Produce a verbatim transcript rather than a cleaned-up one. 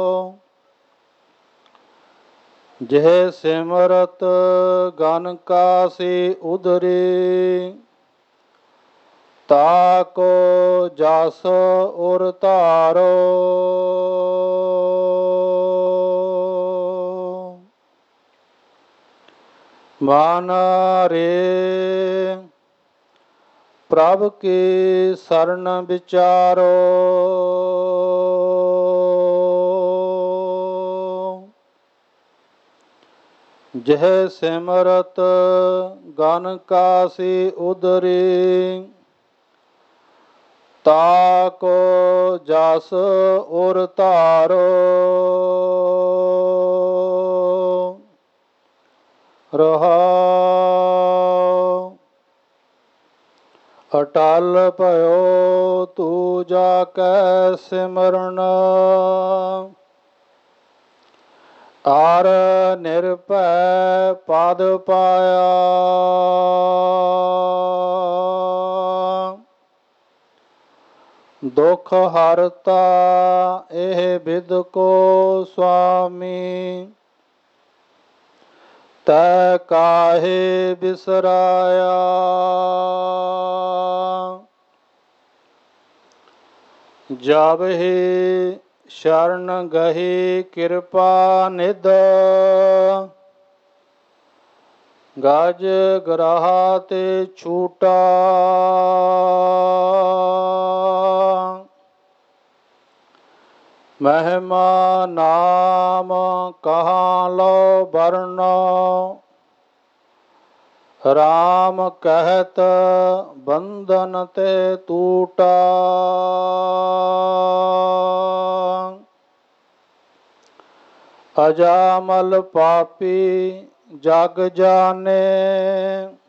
ਜਿਹ ਸਿਮਰਤ ਗਨ ਕਾਸੀ ਉਦਰੀ, ਤਾਕੋ ਜਸ ਉਰ ਧਾਰੋ। ਮਨ ਰੇ ਪ੍ਰਭ ਕੀ ਸਰਨ ਵਿਚਾਰੋ। ਜਿਹ ਸਿਮਰਤ ਗਨ ਕਾਸੀ ਉਦਰੀ, ਤਾਕੋ ਜਸ ਉਰ ਧਾਰੋ। ਰਹਾਉ ਅਟਲ ਭਇਓ ਤੂੰ ਜਾ ਕੈ ਸਿਮਰਨ, ਆਰ ਨਿਰਭੈ ਪਦ ਪਾਇਆ। ਦੁਖ ਹਰਤਾ ਇਹ ਬਿਦ ਕੋ ਸੁਆਮੀ, ਤੈ ਕਾਹੇ ਬਿਸਰਾਇਆ। ਜਬ ਹੀ ਸ਼ਰਨ ਗਹੀ ਕਿਰਪਾ ਨਿਧ, ਗਜ ਗ੍ਰਹਾ ਤੇ ਛੂਟਾ। ਮਹਿਮਾ ਨਾਮ ਕਹਾਂ ਲੋ ਬਰਨੋ, ਰਾਮ ਕਹਿਤ ਬੰਧਨ ਤੇ ਟੂਟਾ। ਅਜਾਮਲ ਪਾਪੀ ਜਗ ਜਾਨੇ,